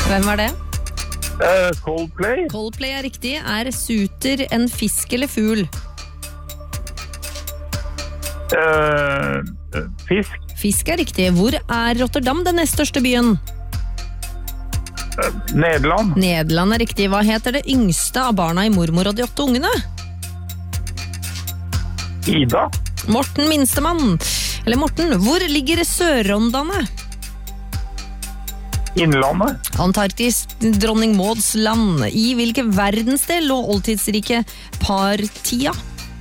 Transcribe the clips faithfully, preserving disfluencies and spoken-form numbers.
Hvem var det? Uh, Coldplay. Coldplay er riktig. Er suter en fisk eller fugl? Uh, fisk. Fisk er riktig. Hvor er Rotterdam, den nest største byen? Uh, Nederland. Nederland er riktig. Hva heter det yngste av barna i Mormor og de åtte ungene? Ida. Morten Minstemann. Eller Morten, hvor ligger Sør-Rondane? Innlandet. Antarktis, dronning Mauds land. I hvilken verdensdel lå oldtidsrike Partia?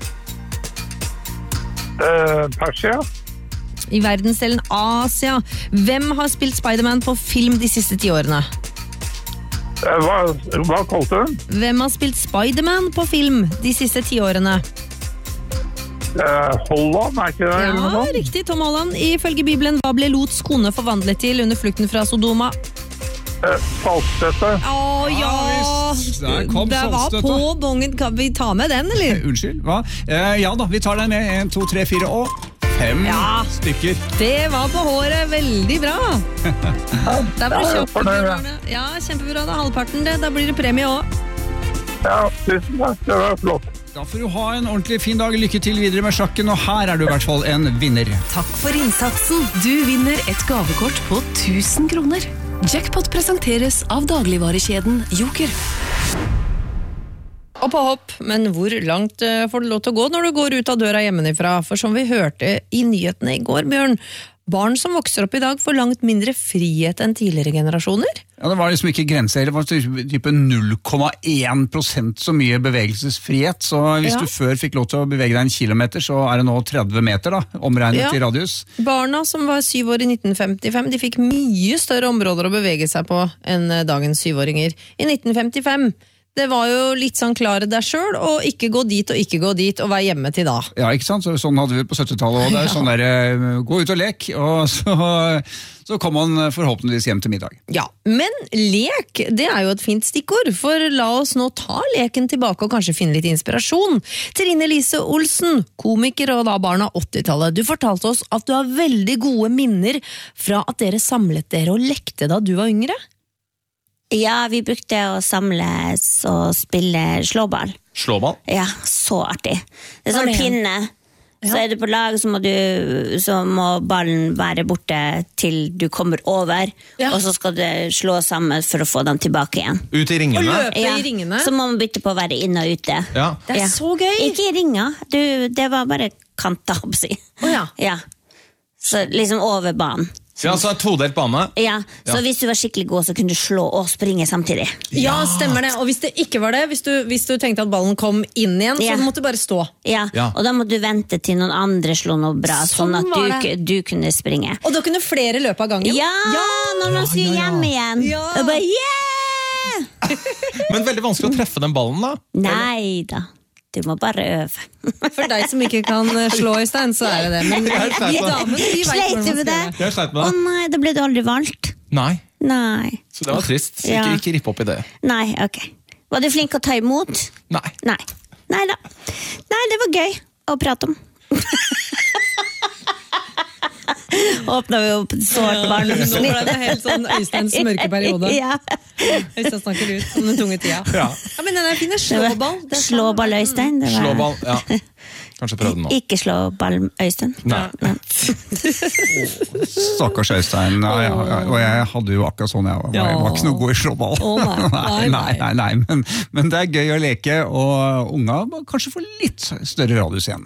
Uh, Persia. I verdensdelen Asia. Hvem har spilt Spider-Man på film de siste ti årene? Uh, hva, hva kalte hun? Hvem har spilt Spider-Man på film de siste ti årene? Uh, Holland, er ikke det? Ja, riktig, Tom Holland. Ifølge Bibelen, hva ble Lots kone forvandlet til under flukten fra Sodoma? Uh, saltstøtte. Å ja, Der kom det var saltstøtte. på bongen. Kan vi ta med den, eller? Unnskyld, hva? Eh, ja da, vi tar den med. En, to, tre, fire og fem Ja. stykker. Det var på håret, veldig bra. Der var det Ja, kjapt. fornøyd, ja. Ja, kjempebra, da halvparten det. Da blir det premie også. Ja, tusen takk. Det var flott. Da får du ha en ordentlig fin dag. Lykke til videre med sjakken, og her er du i hvert fall en vinner. Takk for innsatsen. Du vinner et gavekort på tusen kroner. Jackpot presenteres av dagligvarekjeden Joker. Og på hopp, men hvor langt eh, får du lov til å gå når du går ut av døra hjemmefra? For som vi hørte i nyhetene i går, Bjørn, barn som vokser opp i dag får langt mindre frihet enn tidligere generasjoner. Ja, det var liksom ikke grenser, det var type null komma én prosent så mye bevegelsesfrihet, så hvis Ja. du før fikk lov til å bevege deg en kilometer, så er det nå tretti meter da, omregnet Ja. i radius. Barna som var syv år i nitten femtifem, de fikk mye større områder å bevege seg på enn eh, dagens syvåringer. I nitten femtifem, det var jo litt sånn klare deg selv, og ikke gå dit og ikke gå dit, og være hjemme til da. Ja, ikke sant? Så, sånn hadde vi på syttitallet også, det er sånn der, eh, gå ut og lek, og så, så kom man forhåpentligvis hjem til middag. Ja, men lek, det er jo et fint stikkord, for la oss nå ta leken tilbake og kanskje finne litt inspirasjon. Trine Lise Olsen, komiker og da barn av åttitallet, du fortalte oss at du har veldig gode minner fra at dere samlet dere og lekte da du var yngre. Ja, vi brukte å samles og spille slåball. Slåball? Ja, så artig. Det er Hva er sånn det? pinne. Så er du på lag, så må, du, så må ballen være borte til du kommer over, Ja. og så skal du slå sammen for å få dem tilbake igjen. Ut i Og ringene? løpe i ringene. Så må man bytte på å være inne og ute. Ja. Det er Ja. så gøy. Ikke i ringer, du, det var bare kanter, håper jeg. Å ja. Ja. Så liksom over banen. Ja, så er det todelt bane. Ja, så Ja. hvis du var skikkelig god, så kunne du slå og springe samtidig. Ja, stemmer det. Og hvis det ikke var det, hvis du, hvis du tenkte at ballen kom inn igjen, Ja. så måtte du bare stå. Ja, Ja. og da må du vente til noen andre slo noe bra, Sånn sånn at var du, det. ku- du kunne springe. Og da kunne flere løpe av gangen. Ja, når man skulle hjem igjen. Ja. Og bare, yeah! Men veldig vanskelig å treffe den ballen da. Nei da, du må bare øve. For deg som ikke kan eh, slå, Øystein, så er det det. Men Jeg vi sleit med det. damene, vi vet Sleit hvordan du man med skal det? gjøre. Jeg sleit Å med det. nei, da ble du aldri valgt. Nei, Nei, så det var trist. Så Ja. ikke, ikke rippe opp i det. nei, ok. Var du flink å ta imot? Nei. Nei. Nei da. Nei, det var gøy å prate om. Åpna vi opp et sårt Nå barndomsliv. ble det helt sånn Øysteins mørke periode. Ja. Øystein snakker ut om den tunge tida. Ja. Ja, men den er fin, det er slåball. Det er sånn. Slåball, Øystein. Det var- Slåball, ja. Kanskje prøve den nå. Ikke slåball, Øystein. Nei. Stakkars Øystein, ja, ja, ja, og jeg hadde jo akkurat sånn, jeg var, jeg var ikke noe god i slåball. Å, nei. Nei, nei, nei, nei, men, men det er gøy å leke, og unga må kanskje få litt større radius igjen.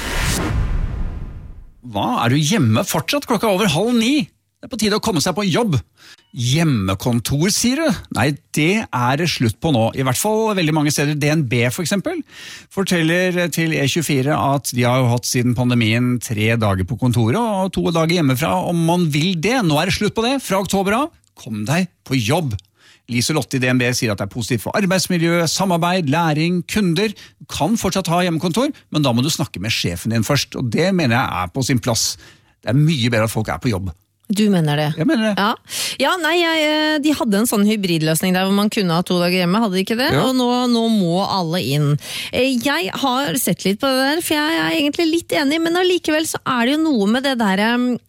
Hva, er du hjemme fortsatt klokka over halv ni? Det er på tide å komme seg på jobb. Hjemmekontor, sier du? Nei, det er det slutt på nå. I hvert fall veldig mange steder. D N B for eksempel forteller til E tjuefire at de har jo hatt siden pandemien tre dager på kontoret og to dager hjemmefra om man vil det. Nå er det slutt på det. Fra oktober av, kom deg på jobb. Lise Lotte i D N B sier at det er positivt for arbeidsmiljø, samarbeid, læring, kunder. Du kan fortsatt ha hjemmekontor, men da må du snakke med sjefen din først, og det mener jeg er på sin plass. Det er mye bedre at folk er på jobb. Du mener det? Jeg mener det. Ja, ja nei, jeg, de hadde en sånn hybridløsning der hvor man kunne ha to dager hjemme, hadde de ikke det? Ja. Og nå, nå må alle inn. Jeg har sett litt på det der, for jeg er egentlig litt enig, men allikevel så er det jo noe med det der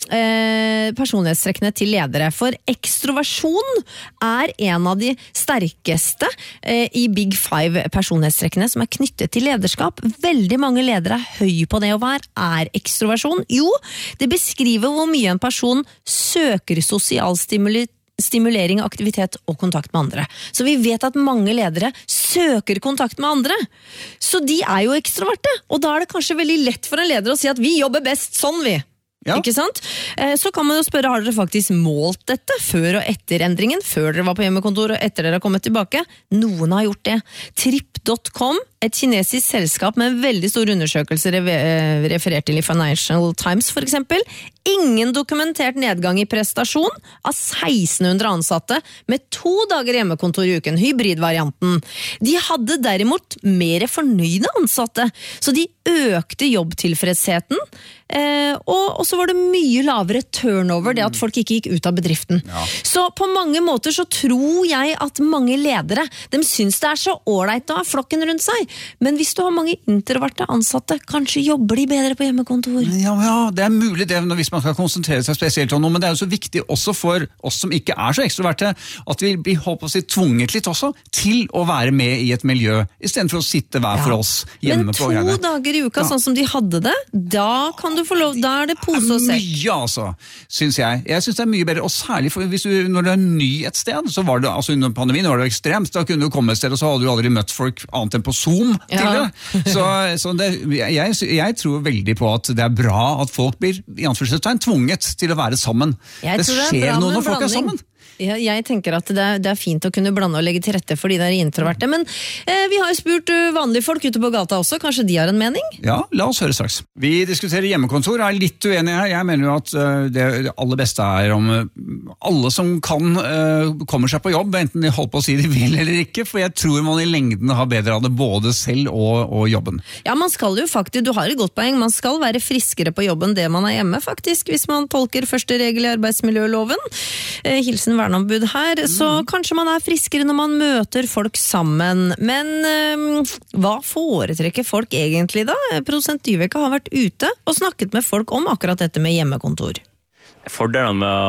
eh, personlighetstrekkene til ledere. For ekstroversjon er en av de sterkeste eh, i Big Five personlighetstrekkene som er knyttet til lederskap. Veldig mange ledere er høy på det, og hva er ekstroversjon? Jo, det beskriver hvor mye en person søker sosial stimuli stimulering, aktivitet og kontakt med andre. Så vi vet at mange ledere søker kontakt med andre. Så de er jo ekstroverte, og da er det kanskje veldig lett for en leder å si at vi jobber best sånn, vi. Ja. Ikke sant? Så kan man jo spørre, har dere faktisk målt dette før og etter endringen, før dere var på hjemmekontor og etter dere har kommet tilbake? Noen har gjort det. Tripp punktum com, et kinesisk selskap med en veldig stor undersøkelse referert til i Financial Times for eksempel. Ingen dokumentert nedgang i prestasjon av seksten hundre ansatte med to dager hjemmekontor i uken, hybridvarianten. De hadde derimot mer fornøyde ansatte, så de økte jobbtilfredsheten, eh, og så var det mye lavere turnover, det at folk ikke gikk ut av bedriften. Ja. Så på mange måter så tror jeg at mange ledere, de syns det er så ålreit å ha flokken rundt seg, men hvis du har mange introverte ansatte, kanskje jobber de bedre på hjemmekontor. Ja, ja, det er mulig det hvis man skal konsentrere seg spesielt om noe, men det er jo så viktig også for oss som ikke er så ekstroverte, at vi blir holdt på å si tvunget litt også til å være med i et miljø, i stedet for å sitte hver for oss hjemme men på to greiene. dager i uka, ja. Sånn som de hadde det, da kan du få lov, da er det pose og sekk. Mye altså, synes jeg. Jeg synes det er mye bedre, og særlig for hvis du, når du er ny et sted, så var det, altså under pandemien var det ekstremt, da kunne du komme et sted, og så hadde du aldri møtt folk annet enn på Zoom ja. til det. Så, så det, jeg, jeg tror veldig på at det er bra at folk blir i anførselstegn tvunget til å være sammen. Jeg det skjer noe når folk er sammen. Ja, jeg tenker at det er, det er fint å kunne blande og legge til rette for de der introverte, men eh, vi har jo spurt uh, vanlige folk ute på gata også, kanskje de har en mening? Ja, la oss høre straks. Vi diskuterer hjemmekontor, er litt uenige her. Jeg mener jo at uh, det, det aller beste er om uh, alle som kan uh, kommer seg på jobb, enten de holder på å si de vil eller ikke, for jeg tror man i lengden har bedre av det både selv og, og jobben. Ja, man skal jo faktisk, du har et godt poeng, man skal være friskere på jobben det man er hjemme faktisk, hvis man tolker første regel i arbeidsmiljøloven. Eh, hilsen verneombud her, så mm. kanskje man er friskere når man møter folk sammen. Men øh, hva foretrekker folk egentlig da? Produsent Dyveke har vært ute og snakket med folk om akkurat dette med hjemmekontor. Fordelen med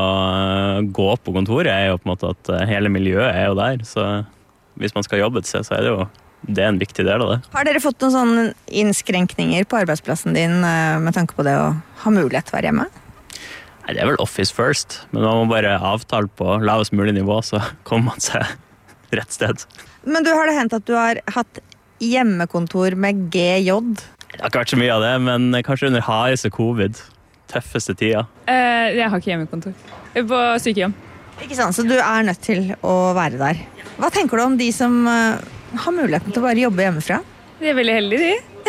å gå på kontoret er jo på en måte at hele miljøet er jo der, så hvis man skal jobbe til seg, så er det jo det er en viktig del av det. Har dere fått noen sånne innskrenkninger på arbeidsplassen din med tanke på det å ha mulighet til å være hjemme? Nei, det er vel office first, men man må bare avtale på lavest mulig nivå, så kommer man seg rett sted. Men du, har det hendt at du har hatt hjemmekontor med G J? Det har ikke vært så mye av det, men kanskje under hardeste covid. Tøffeste tida. Uh, jeg har ikke hjemmekontor. På sykehjem. Ikke sant, så du er nødt til å være der. Hva tenker du om de som uh, har muligheten til å bare jobbe hjemmefra? De er veldig heldige,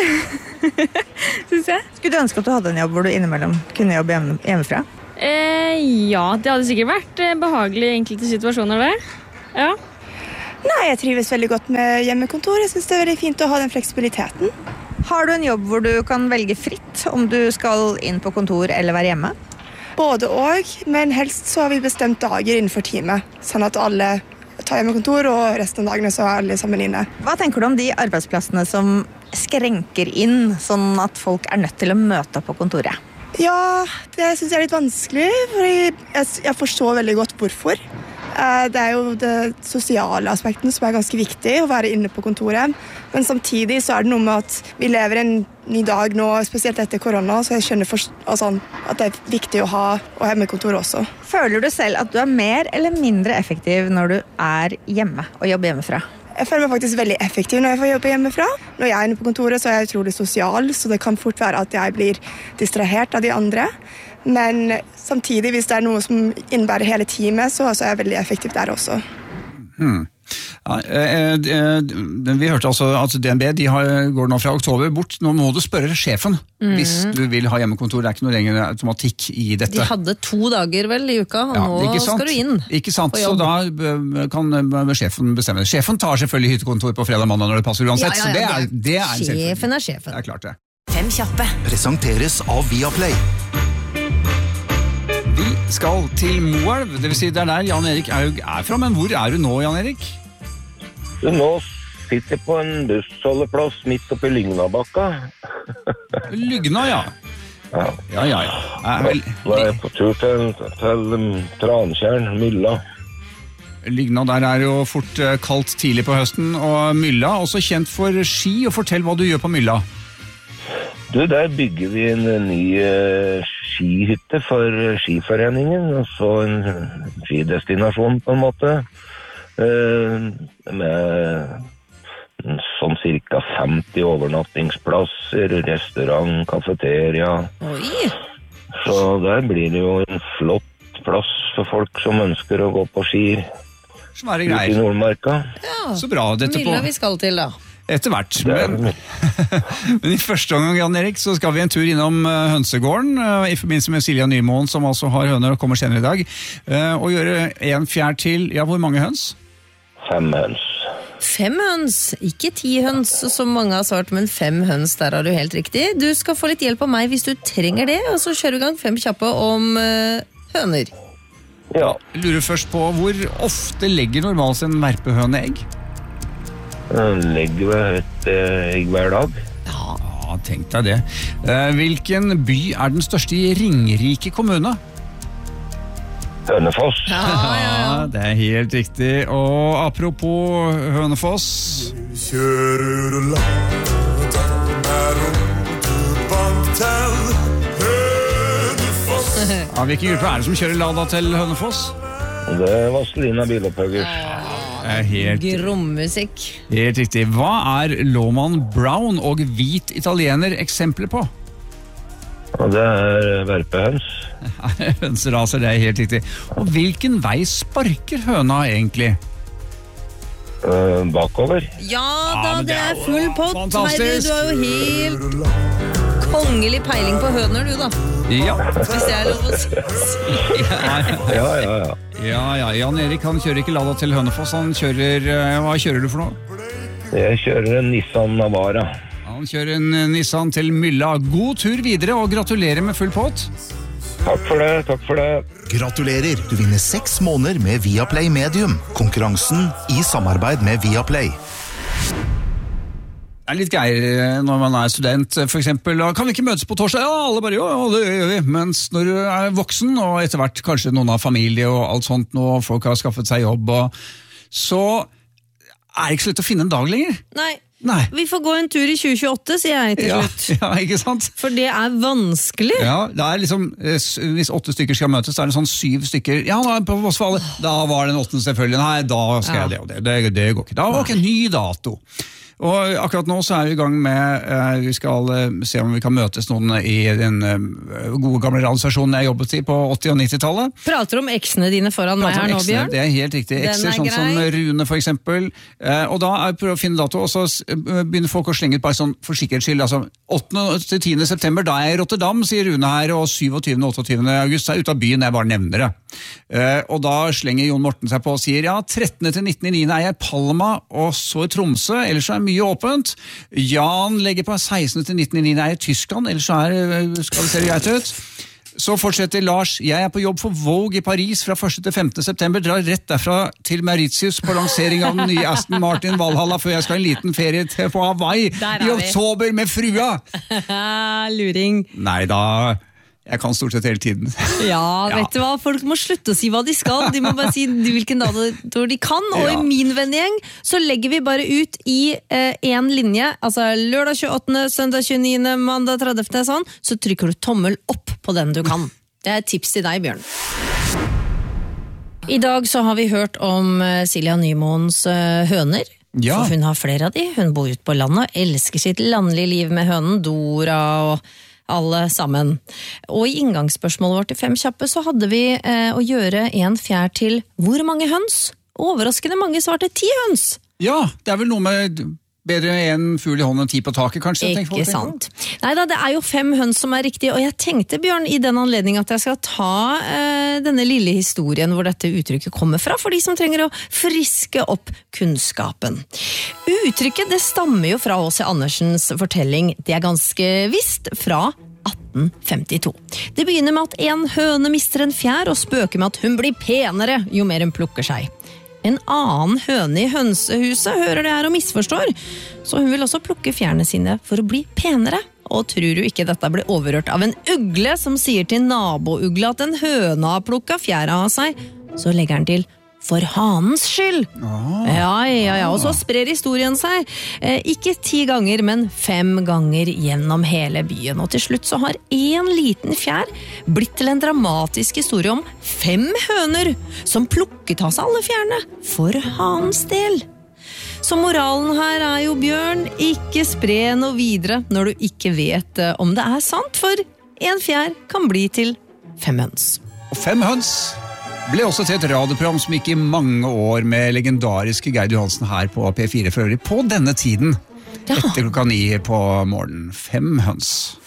de. Synes jeg. Skulle du ønske at du hadde en jobb hvor du innimellom kunne jobbe hjemme, hjemmefra? Eh, ja, det hadde sikkert vært behagelig i enkelte situasjoner der. Ja. Nei, jeg trives veldig godt med hjemmekontor. Jeg synes det er veldig fint å ha den fleksibiliteten. Har du en jobb hvor du kan velge fritt om du skal inn på kontor eller være hjemme? Både og, men helst så har vi bestemt dager innenfor teamet, sånn at alle tar hjemmekontor, og resten av dagene så er alle sammen inne. Hva tenker du om de arbeidsplassene som skrenker inn, sånn at folk er nødt til å møte opp på kontoret? Ja, det synes jeg er litt vanskelig, for jeg, jeg forstår veldig godt hvorfor. Det er jo det sosiale aspekten som er ganske viktig, å være inne på kontoret. Men samtidig så er det noe med at vi lever en ny dag nå, spesielt etter korona, så jeg skjønner for, altså, at det er viktig å ha og hjemmekontor også. Føler du selv at du er mer eller mindre effektiv når du er hjemme og jobber hjemmefra? Jeg føler meg faktisk veldig effektiv når jeg får jobbe hjemmefra. Når jeg er inne på kontoret, så er jeg utrolig sosial, så det kan fort være at jeg blir distrahert av de andre. Men samtidig, hvis det er noe som innebærer hele teamet, så er jeg veldig effektiv der også. Hmm. Ja, eh, eh, vi hørte altså at D N B de har, går nå fra oktober bort. Nå må du spørre sjefen mm. hvis du vil ha hjemmekontor. Det er ikke noe lenger automatikk i dette. De hadde to dager vel i uka, og ja, nå skal du inn. Ikke sant, så da kan sjefen bestemme. Sjefen tar selvfølgelig hyttekontor på fredag mandag når det passer uansett. Ja, ja, ja, så det er, det er en sjefen er sjefen. Det er klart det. Fem kjappe. Presenteres av Viaplay. Vi skal til Moelv, det vil si det er der Jan Erik Aug er fra, men hvor er du nå, Jan Erik? Du, nå sitter på en bussholdeplass midt oppe i Lygnabakka. Lygna, ja. Ja, ja, ja. ja. Er vel... Nå er jeg på tur til, til um, Transkjern, Mylla. Lygna der er jo fort uh, kaldt tidlig på høsten, og Mylla er også kjent for ski, og fortell hva du gjør på Mylla. Du, der bygger vi en ny uh, skihytte for uh, skiforeningen, og så en skidestinasjon på en måte, uh, med sånn cirka femti overnattingsplasser, restaurant, kafeteria. Oi! Så der blir det jo en flott plass for folk som ønsker å gå på ski. Svære greier. Ute i Nordmarka. Ja, så bra. Dette Mylla på... vi skal til da. Etter hvert. Men... men i første omgang, Jan Erik, så skal vi en tur innom hønsegården, i forbindelse med Silja Nymoen, som altså har høner og kommer senere i dag, og gjøre en fjær til, ja, hvor mange høns? Fem høns. Fem høns, ikke ti høns som mange har svart, men fem høns, der har du helt riktig. Du skal få litt hjelp av meg hvis du trenger det, og så kjører vi i gang fem kjappe om uh, høner. Ja. Jeg lurer først på, hvor ofte legger normalt en verpehøne egg? Den legger et uh, egg hver dag. Ja, ja, tenk deg det. Uh, hvilken by er den største i Ringerike kommune? Hønefoss. Ja, ja, ja. Det er helt riktig. Og apropos Hønefoss. Kjører langt er motorbank til Hønefoss. Ja, hvilken gruppe er det som kjører Lada til Hønefoss? Det er Vazelina Bilopphøggers. Helt, Grommusikk. helt riktig. Hva er Låman Brown og hvit italiener eksempler på? Og det er verpehøns. Hønseraser, det er helt riktig. Og hvilken vei sparker høna egentlig? Uh, bakover. Ja da, Ja, men det det er er full pott. fantastisk. Herre, du har jo helt kongelig peiling på høner, du da. Ja. Hvis det er lov å si. Ja, Ja, ja, ja. ja, ja. Jan Erik, han kjører ikke Lada til Hønefoss, han kjører, eh, hva kjører du for noe? Jeg kjører en Nissan Navara. Han kjører en eh, Nissan til Mylla. God tur videre, og gratulerer med full pott. Takk for det, takk for det. Gratulerer, du vinner seks måneder med Viaplay Medium. Konkurransen i samarbeid med Viaplay. Det er litt greier når man er student, for eksempel. Kan vi ikke møtes på torsdag? Ja, alle bare, ja, det gjør vi. Mens når du er voksen, og etter hvert kanskje noen har familie og alt sånt, og folk har skaffet seg jobb, og så er det ikke så lett å finne en dag lenger. Nei. Nei. Vi får gå en tur i tjue tjueåtte, sier jeg til Ja, slutt. ja, ikke sant? For det er vanskelig. Ja, det er liksom, eh, s- hvis åtte stykker skal møtes, så er det sånn syv stykker. Ja, da, på Voss for alle. Da var den åttende selvfølgelig. Nei, da skal Ja. jeg det og det. Det, det går ikke. Da var ikke en ny dato. Og akkurat nå så er vi i gang med, eh, vi skal eh, se om vi kan møtes noen i den eh, gode gamle radiostasjonen jeg jobbet i på åtti- og nittitallet. Prater om eksene dine foran meg her nå, Eksene, Bjørn. det er helt riktig. Den Ekser er sånn som grei. Rune for eksempel. Eh, og da er prøve å finne dato, og så s- begynner folk å slenge ut bare sånn for sikkerhets skyld. Altså, åttende til tiende september, da er jeg i Rotterdam, sier Rune her, og syvogtyvende og otteogtyvende august er jeg ute av byen, jeg bare nevner det. Eh, og da slenger Jon Morten seg på og sier, ja, trettende til nittende niende er jeg i Palma, og så i Tromsø, ellers er mye åpent. Jan legger på sekstende til nittende niende er jeg i Tyskland, ellers er, eh, skal det se greit ut. Så fortsetter Lars, jeg er på jobb for Vogue i Paris fra første til femte september, drar rett derfra til Mauritius på lansering av den nye Aston Martin Valhalla før jeg skal ha en liten ferie til på Hawaii Der er i vi. oktober med frua. Luring. Nei da, jeg kan stort sett hele tiden. Ja, Ja. vet du hva? Folk må slutte å si hva de skal. De må bare si hvilken dato de kan. Og Ja. i min vennegjeng så legger vi bare ut i én eh, linje. Altså lørdag tjueåttende, søndag tjueniende, mandag tredivte, sånn. Så trykker du tommel opp på den du kan. Det er et tips til deg, Bjørn. I dag så har vi hørt om eh, Silja Nymoens eh, høner. Ja. For hun har flere av de. Hun bor ute på landet, elsker sitt landlige liv med hønen, Dora og alle sammen. Og i inngangsspørsmålet vårt i Fem kjappe så hadde vi eh, å gjøre en fjær til hvor mange høns? Overraskende mange svarte ti høns. Ja, det er vel noe med bedre en fugl i hånden enn ti på taket, kanskje? tenker folk, Ikke tenker sant. Neida, det er jo fem høns som er riktig, og jeg tenkte, Bjørn, i den anledning at jeg skal ta eh, denne lille historien hvor dette uttrykket kommer fra, for de som trenger å friske opp kunnskapen. Uttrykket det stammer jo fra H C Andersens fortelling, det er ganske visst, fra atten femtito. Det begynner med at en høne mister en fjær og spøker med at hun blir penere jo mer hun plukker seg. En annen høne i hønsehuset hører det her og misforstår, så hun vil også plukke fjærene sine for å bli penere. Og tror du ikke dette blir overhørt av en ugle som sier til nabougle at en høne har plukket fjæra av seg, så legger han til for hanens skyld. Ah. Ja, ja, ja, og så sprer historien seg. Eh, ikke ti ganger, men fem ganger gjennom hele byen. Og til slutt så har en liten fjær blitt til en dramatisk historie om fem høner som plukket av seg alle fjærene for hanens del. Så moralen her er jo, Bjørn, ikke spre noe videre når du ikke vet om det er sant, for en fjær kan bli til fem høns. Og fem høns ble også til et radioprogram som gikk i mange år med legendariske Geir Johansen her på P fire for øvrig, på denne tiden, ja. Etter klokka ni på morgenen. Fem høns.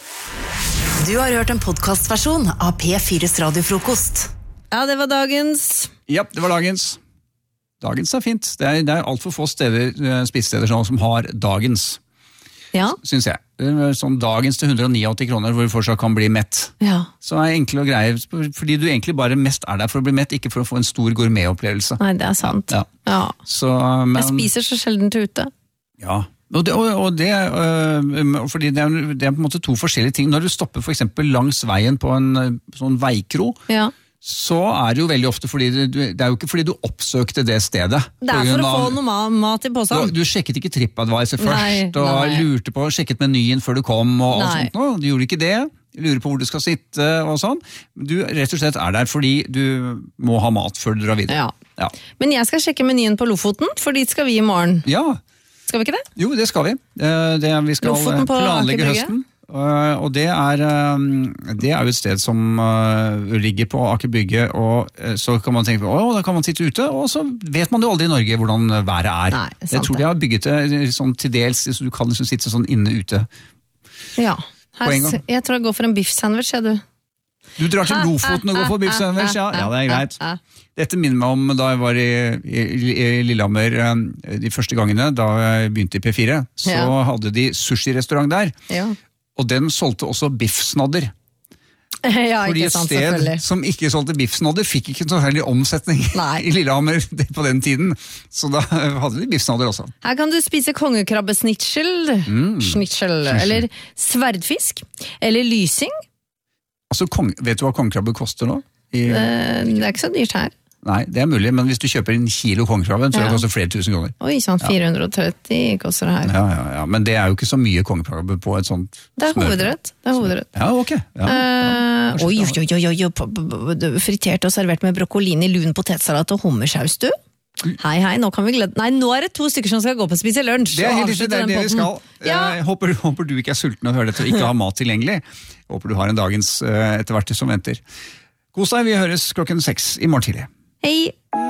Du har hørt en podcastversjon av P fires radiofrokost. Ja, det var dagens. Ja, det var dagens. Dagens er fint. Det er, det er alt for få steder, spisesteder som har dagens, ja. Synes jeg. Sånn dagens til hundre og åttini kroner hvor du fortsatt kan bli mett. Ja. Så er enkle og greie, fordi du egentlig bare mest er der for å bli mett, ikke for å få en stor gourmetopplevelse. Nei, det er sant. Ja. Ja. Så, men, jeg spiser så sjelden til ute. Ja, og det, og, og det øh, fordi det er, det er på en måte to forskjellige ting. Når du stopper for eksempel langs veien på en sånn veikro, ja. Så er det jo veldig ofte fordi du, det er jo ikke fordi du oppsøkte det stedet. Det er for å få noe mat i posen. Du, du sjekket ikke TripAdvisor først, nei, og nei. lurte på, sjekket menyen før du kom, og alt sånt nå. Du gjorde ikke det, du lurer på hvor du skal sitte og sånn. Du rett og slett er der fordi du må ha mat før du drar videre. Ja. Ja. Men jeg skal sjekke menyen på Lofoten, for dit skal vi i morgen. Ja. Skal vi ikke det? Jo, det skal vi. Det, vi skal planlegge høsten. Uh, og det er, uh, det er jo et sted som uh, ligger på Aker Brygge, og uh, så kan man tenke på, å, da kan man sitte ute, og så vet man jo aldri i Norge hvordan været er. Nei, jeg tror de har bygget det sånn til dels, så du kan liksom sitte sånn inne-ute. Ja, her, jeg tror jeg går for en biff-sandwich, jeg du. Du drar til Lofoten og går for biff-sandwich, ja, ja, det er greit. Dette minner meg om da jeg var i, i, i Lillehammer de første gangene, da jeg begynte i P fire, så ja. Hadde de sushi-restaurant der. Ja. Og den solgte også biffsnodder. Ja, fordi et sant, sted som ikke solgte biffsnodder fikk ikke så særlig omsetning Nei. I Lillehammer på den tiden. Så da hadde de biffsnodder også. Her kan du spise kongekrabbesnitchel, mm. snitchel, eller sverdfisk, eller lysing. Altså, kong, vet du hva kongekrabbe koster nå? I, det, det er ikke så dyrt her. Nei, det er mulig, men hvis du kjøper en kilo kongekrabbe, så ja. Det koster flere tusen kroner. Oi, sånn fire hundre og tretti koster det her. Ja, ja, ja, men det er jo ikke så mye kongekrabbe på et sånt Det er hovedrett. Det er hovedrett. Ja, ok. Ja, ja, uh, oi, oi, oi, oi, fritert og servert med brokkolini, lun potetsalat og hummersaus, du? Hei, hei, nå kan vi glede... Nei, nå er det to stykker som skal gå på å spise lunsj. Det er helt riktig, det er det vi skal. Ja. Jeg håper, håper du ikke er sulten og hører dette og ikke har mat tilgjengelig. Håper du har en dagens etter hvert som venter. God seg, vi høres klokken seks i morgen tidlig. Hei!